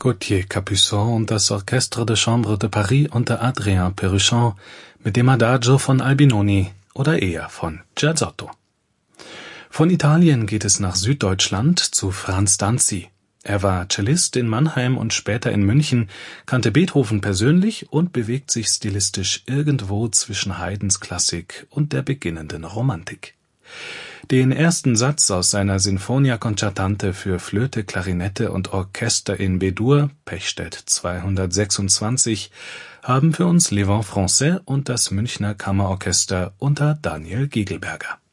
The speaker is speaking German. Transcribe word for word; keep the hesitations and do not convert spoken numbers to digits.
Gauthier Capuçon und das Orchestre de Chambre de Paris unter Adrien Péruchon mit dem Adagio von Albinoni oder eher von Giazzotto. Von Italien geht es nach Süddeutschland zu Franz Danzi. Er war Cellist in Mannheim und später in München, kannte Beethoven persönlich und bewegt sich stilistisch irgendwo zwischen Haydns Klassik und der beginnenden Romantik. Den ersten Satz aus seiner Sinfonia Concertante für Flöte, Klarinette und Orchester in B-Dur, Pechstedt zweihundertsechsundzwanzig, haben für uns Les Vents Français und das Münchner Kammerorchester unter Daniel Gigelberger.